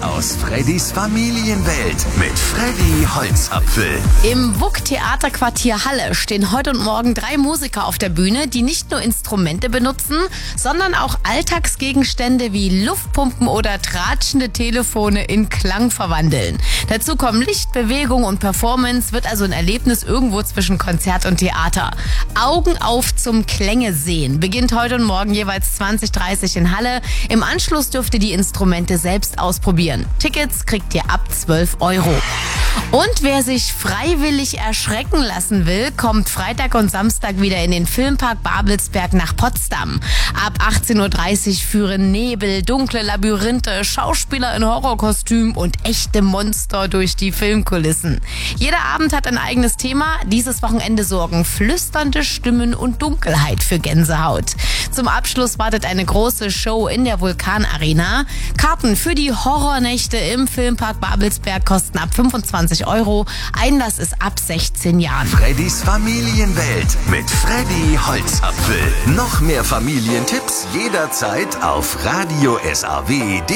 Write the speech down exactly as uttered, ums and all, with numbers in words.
aus Freddys Familienwelt mit Freddy Holzapfel. Im W U K-Theaterquartier Halle stehen heute und morgen drei Musiker auf der Bühne, die nicht nur Instrumente benutzen, sondern auch Alltagsgegenstände wie Luftpumpen oder tratschende Telefone in Klang verwandeln. Dazu kommen Licht, Bewegung und Performance, wird also ein Erlebnis irgendwo zwischen Konzert und Theater. Augen auf zum Klänge sehen beginnt heute und morgen jeweils zwanzig Uhr dreißig in Halle. Im Anschluss dürft ihr die Instrumente selbst ausprobieren. Tickets kriegt ihr ab zwölf Euro. Und wer sich freiwillig erschrecken lassen will, kommt Freitag und Samstag wieder in den Filmpark Babelsberg nach Potsdam. Ab achtzehn Uhr dreißig führen Nebel, dunkle Labyrinthe, Schauspieler in Horrorkostüm und echte Monster durch die Filmkulissen. Jeder Abend hat ein eigenes Thema. Dieses Wochenende sorgen flüsternde Stimmen und Dunkelheit für Gänsehaut. Zum Abschluss wartet eine große Show in der Vulkanarena. Karten für die Horrornächte im Filmpark Babelsberg kosten ab fünfundzwanzig Euro. Einlass ist ab sechzehn Jahren. Freddys Familienwelt mit Freddy Holzapfel. Noch mehr Familientipps jederzeit auf radio S A W.